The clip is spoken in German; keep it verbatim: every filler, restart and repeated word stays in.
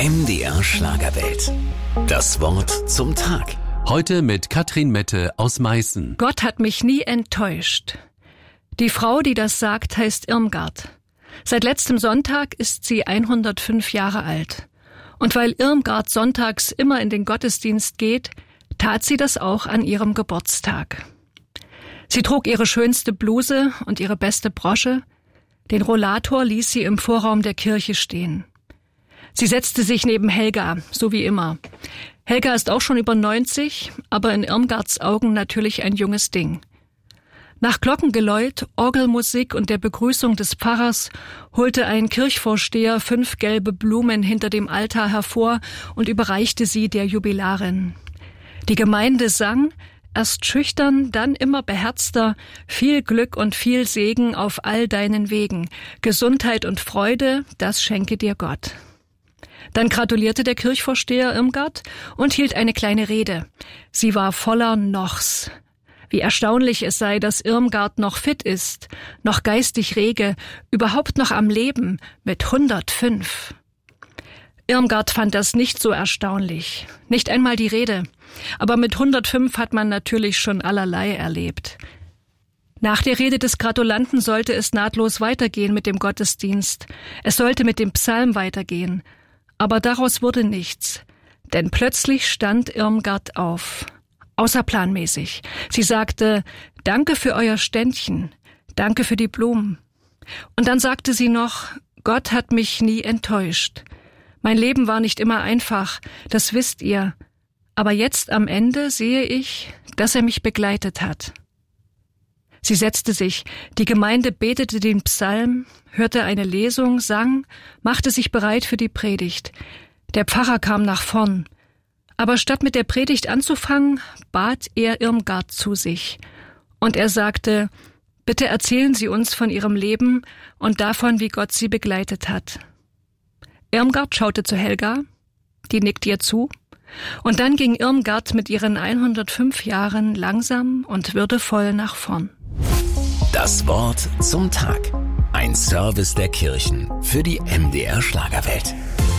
M D R Schlagerwelt. Das Wort zum Tag. Heute mit Katrin Mette aus Meißen. Gott hat mich nie enttäuscht. Die Frau, die das sagt, heißt Irmgard. Seit letztem Sonntag ist sie hundertfünf Jahre alt. Und weil Irmgard sonntags immer in den Gottesdienst geht, tat sie das auch an ihrem Geburtstag. Sie trug ihre schönste Bluse und ihre beste Brosche. Den Rollator ließ sie im Vorraum der Kirche stehen. Sie setzte sich neben Helga, so wie immer. Helga ist auch schon über neunzig, aber in Irmgards Augen natürlich ein junges Ding. Nach Glockengeläut, Orgelmusik und der Begrüßung des Pfarrers holte ein Kirchvorsteher fünf gelbe Blumen hinter dem Altar hervor und überreichte sie der Jubilarin. Die Gemeinde sang, erst schüchtern, dann immer beherzter, viel Glück und viel Segen auf all deinen Wegen, Gesundheit und Freude, das schenke dir Gott. Dann gratulierte der Kirchvorsteher Irmgard und hielt eine kleine Rede. Sie war voller Nochs. Wie erstaunlich es sei, dass Irmgard noch fit ist, noch geistig rege, überhaupt noch am Leben, mit hundertfünf. Irmgard fand das nicht so erstaunlich, nicht einmal die Rede. Aber mit hundertfünf hat man natürlich schon allerlei erlebt. Nach der Rede des Gratulanten sollte es nahtlos weitergehen mit dem Gottesdienst. Es sollte mit dem Psalm weitergehen. Aber daraus wurde nichts, denn plötzlich stand Irmgard auf, außerplanmäßig. Sie sagte, danke für euer Ständchen, danke für die Blumen. Und dann sagte sie noch, Gott hat mich nie enttäuscht. Mein Leben war nicht immer einfach, das wisst ihr. Aber jetzt am Ende sehe ich, dass er mich begleitet hat. Sie setzte sich, die Gemeinde betete den Psalm, hörte eine Lesung, sang, machte sich bereit für die Predigt. Der Pfarrer kam nach vorn. Aber statt mit der Predigt anzufangen, bat er Irmgard zu sich. Und er sagte, bitte erzählen Sie uns von Ihrem Leben und davon, wie Gott Sie begleitet hat. Irmgard schaute zu Helga, die nickte ihr zu. Und dann ging Irmgard mit ihren hundertfünf Jahren langsam und würdevoll nach vorn. Das Wort zum Tag. Ein Service der Kirchen für die M D R Schlagerwelt.